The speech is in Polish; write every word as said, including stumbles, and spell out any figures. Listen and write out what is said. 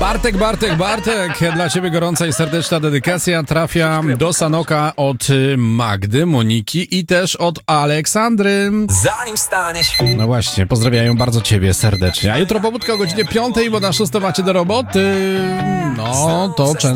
Bartek, Bartek, Bartek, dla ciebie gorąca i serdeczna dedykacja trafia do Sanoka od Magdy, Moniki i też od Aleksandry. Zanim stanie świt. No właśnie, pozdrawiają bardzo ciebie serdecznie. A jutro pobudka o godzinie piątej, bo na szóstą macie do roboty. No, to często